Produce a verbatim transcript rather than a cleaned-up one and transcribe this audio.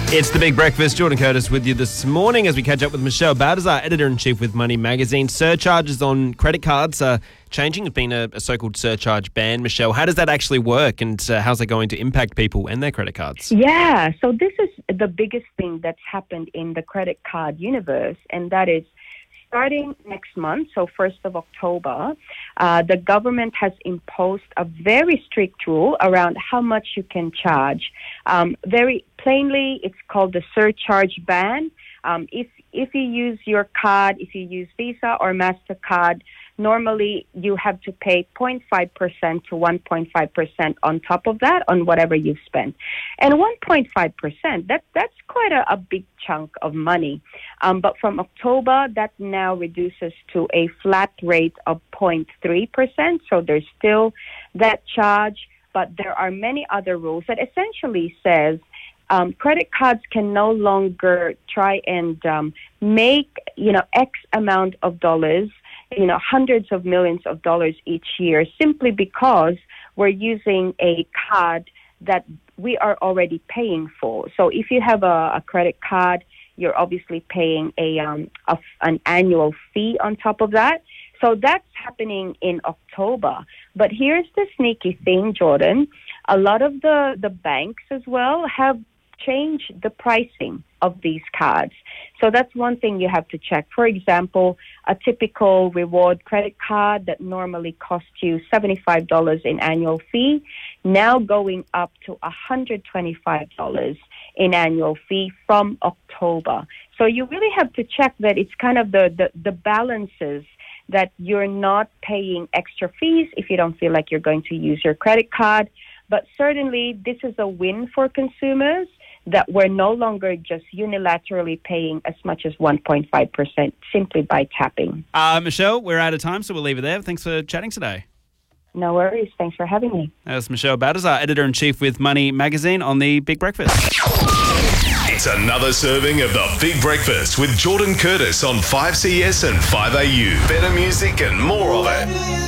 It's The Big Breakfast. Jordan Curtis with you this morning as we catch up with Michelle Baltazar, Editor-in-Chief with Money Magazine. Surcharges on credit cards are changing. There's been a, a so-called surcharge ban. Michelle, how does that actually work, and uh, how's it going to impact people and their credit cards? Yeah, so this is the biggest thing that's happened in the credit card universe, and that is starting next month, so first of October, uh, the government has imposed a very strict rule around how much you can charge. Um, very plainly, it's called the surcharge ban. Um, if if you use your card, if you use Visa or MasterCard, normally you have to pay zero point five percent to one point five percent on top of that on whatever you've spent. And one point five percent, that, that's quite a, a big chunk of money. Um, but from October, that now reduces to a flat rate of zero point three percent. So there's still that charge, but there are many other rules that essentially says Um, credit cards can no longer try and um, make, you know, X amount of dollars, you know, hundreds of millions of dollars each year simply because we're using a card that we are already paying for. So if you have a, a credit card, you're obviously paying a, um, a an annual fee on top of that. So that's happening in October. But here's the sneaky thing, Jordan. A lot of the, the banks as well have change the pricing of these cards. So that's one thing you have to check. For example, a typical reward credit card that normally costs you seventy-five dollars in annual fee, now going up to one hundred twenty-five dollars in annual fee from October. So you really have to check that it's kind of the, the, the balances that you're not paying extra fees if you don't feel like you're going to use your credit card. But certainly this is a win for consumers, that we're no longer just unilaterally paying as much as one point five percent simply by tapping. Uh, Michelle, we're out of time, so we'll leave it there. Thanks for chatting today. No worries. Thanks for having me. That's Michelle Baltazar, Editor-in-Chief with Money Magazine on The Big Breakfast. It's another serving of The Big Breakfast with Jordan Curtis on five C S and five A U. Better music and more of it.